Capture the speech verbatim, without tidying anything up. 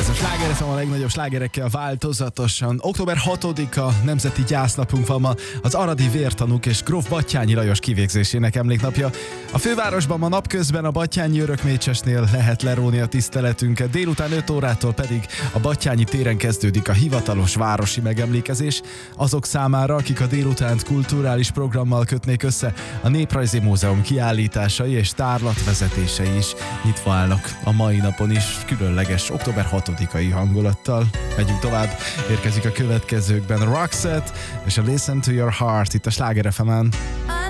Ez a Sláger ef em a legnagyobb slágerekkel változatosan. október hatodika nemzeti gyásznapunk van ma, az aradi vértanúk és gróf Batthyány Lajos kivégzésének emléknapja. A fővárosban ma napközben a Batthyáni Örökmécsesnél lehet leróni a tiszteletünket, délután öt órától pedig a Batthyáni téren kezdődik a hivatalos városi megemlékezés. Azok számára, akik a délutánt kulturális programmal kötnék össze, a Néprajzi Múzeum kiállításai és tárlatvezetései is nyitva állnak a mai napon is, különleges október hatodikai hangulattal. Megyünk tovább, érkezik a következőkben Roxette és a Listen to Your Heart itt a Sláger ef emen.